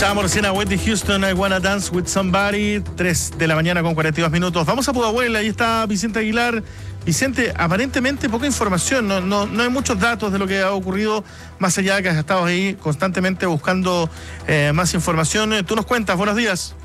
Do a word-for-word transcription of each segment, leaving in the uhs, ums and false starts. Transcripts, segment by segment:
Escuchábamos recién a Whitney Houston, I Wanna Dance With Somebody, tres de la mañana con cuarenta y dos minutos. Vamos a Pudahuel, ahí está Vicente Aguilar. Vicente, aparentemente poca información, no, no, no hay muchos datos de lo que ha ocurrido, más allá de que has estado ahí constantemente buscando eh, más información. Tú nos cuentas, buenos días.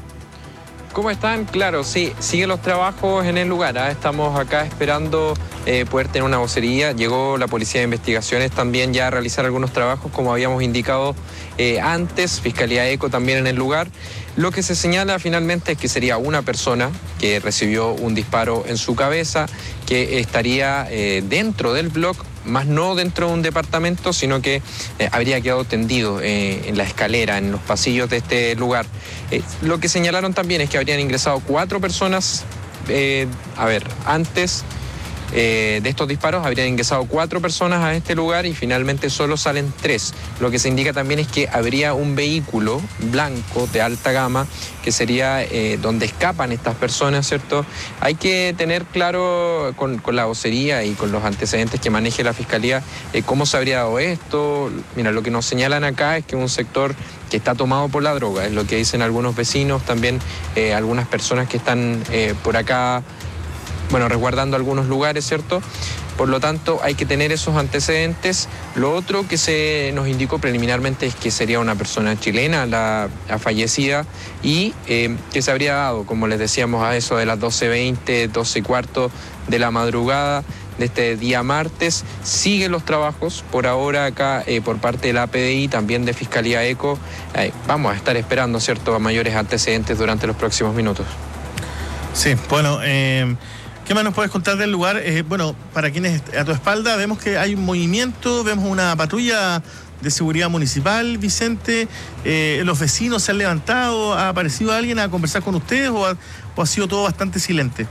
¿Cómo están? Claro, sí, siguen los trabajos en el lugar, ¿eh? Estamos acá esperando eh, poder tener una vocería. Llegó la Policía de Investigaciones también ya a realizar algunos trabajos, como habíamos indicado eh, antes, Fiscalía Eco también en el lugar. Lo que se señala finalmente es que sería una persona que recibió un disparo en su cabeza, que estaría eh, dentro del bloque, más no dentro de un departamento, sino que eh, habría quedado tendido eh, en la escalera, en los pasillos de este lugar. Eh, lo que señalaron también es que habrían ingresado cuatro personas, eh, a ver, antes eh, de estos disparos habrían ingresado cuatro personas a este lugar y finalmente solo salen tres. Lo que se indica también es que habría un vehículo blanco de alta gama que sería eh, donde escapan estas personas, ¿cierto? Hay que tener claro con, con la vocería y con los antecedentes que maneje la Fiscalía eh, cómo se habría dado esto. Mira, lo que nos señalan acá es que es un sector que está tomado por la droga, es lo que dicen algunos vecinos, también eh, algunas personas que están eh, por acá, bueno, resguardando algunos lugares, ¿cierto? Por lo tanto, hay que tener esos antecedentes. Lo otro que se nos indicó preliminarmente es que sería una persona chilena, la, la fallecida, y eh, que se habría dado, como les decíamos, a eso de las doce veinte, doce y cuarto de la madrugada de este día martes. Siguen los trabajos, por ahora acá eh, por parte de la A P D I, también de Fiscalía Eco. Eh, vamos a estar esperando, ¿cierto?, a mayores antecedentes durante los próximos minutos. Sí, bueno, eh... ¿qué más nos puedes contar del lugar? Eh, bueno, para quienes a tu espalda vemos que hay un movimiento, vemos una patrulla de seguridad municipal, Vicente. Eh, ¿los vecinos se han levantado? ¿Ha aparecido alguien a conversar con ustedes o ha, o ha sido todo bastante silente?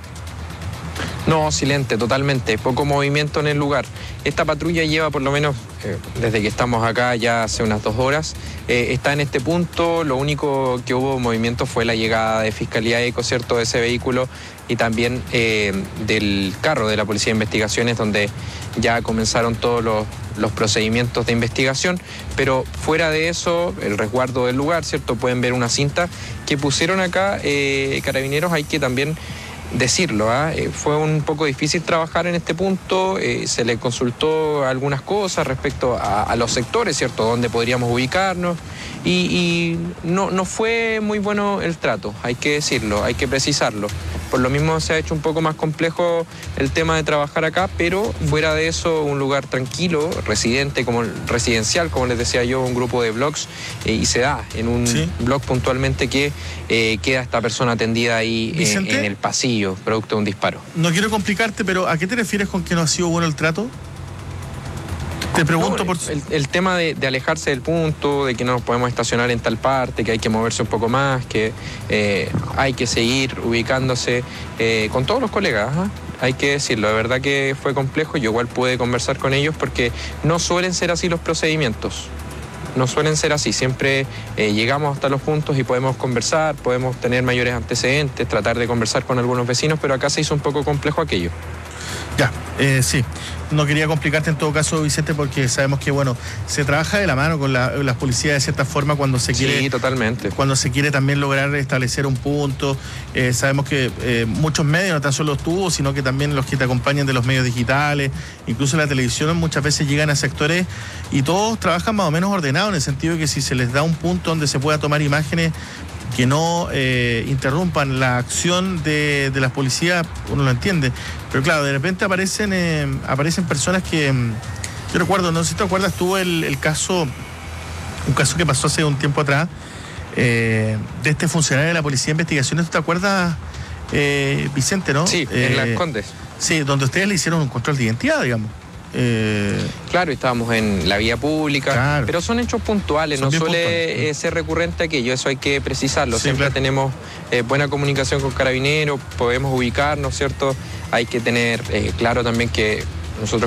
No, silente, totalmente, poco movimiento en el lugar. Esta patrulla lleva por lo menos, eh, desde que estamos acá ya hace unas dos horas, eh, está en este punto. Lo único que hubo movimiento fue la llegada de Fiscalía Eco, ¿cierto?, de ese vehículo y también eh, del carro de la Policía de Investigaciones, donde ya comenzaron todos los, los procedimientos de investigación, pero fuera de eso, el resguardo del lugar, ¿cierto? Pueden ver una cinta que pusieron acá eh, carabineros. Hay que también decirlo, ¿eh? Fue un poco difícil trabajar en este punto, eh, se le consultó algunas cosas respecto a, a los sectores, ¿cierto?, donde podríamos ubicarnos, y, y no, no fue muy bueno el trato, hay que decirlo, hay que precisarlo. Por lo mismo se ha hecho un poco más complejo el tema de trabajar acá, pero fuera de eso, un lugar tranquilo, residente, como residencial, como les decía yo, un grupo de blogs, eh, y se da en un ¿sí? blog puntualmente que eh, queda esta persona atendida ahí eh, en el pasillo, producto de un disparo. No quiero complicarte, pero ¿a qué te refieres con que no ha sido bueno el trato? Te pregunto no, por... El, el tema de, de alejarse del punto, de que no nos podemos estacionar en tal parte, que hay que moverse un poco más, que eh, hay que seguir ubicándose eh, con todos los colegas, ¿eh? Hay que decirlo, de verdad que fue complejo. Yo igual pude conversar con ellos porque no suelen ser así los procedimientos. No suelen ser así, siempre eh, llegamos hasta los puntos y podemos conversar, podemos tener mayores antecedentes, tratar de conversar con algunos vecinos, pero acá se hizo un poco complejo aquello. Ya, eh, sí. No quería complicarte en todo caso, Vicente, porque sabemos que, bueno, se trabaja de la mano con la, las policías de cierta forma cuando se quiere... Sí, totalmente. Cuando se quiere también lograr establecer un punto. Eh, sabemos que eh, muchos medios, no tan solo tú, sino que también los que te acompañan de los medios digitales, incluso la televisión, muchas veces llegan a sectores y todos trabajan más o menos ordenados, en el sentido de que si se les da un punto donde se pueda tomar imágenes que no eh, interrumpan la acción de, de las policías, uno lo entiende. Pero claro, de repente aparecen eh, aparecen personas que... Yo recuerdo, no sé si te acuerdas tú el, el caso, un caso que pasó hace un tiempo atrás, eh, de este funcionario de la Policía de Investigaciones. ¿Tú te acuerdas, eh, Vicente, no? Sí, eh, en Las Condes. Sí, donde ustedes le hicieron un control de identidad, digamos. Eh... Claro, estábamos en la vía pública, claro, pero son hechos puntuales, son no suele puntuales. Eh, ser recurrente aquello, eso hay que precisarlo. Sí, siempre claro. tenemos eh, buena comunicación con carabineros, podemos ubicarnos, ¿cierto? Hay que tener eh, claro también que nosotros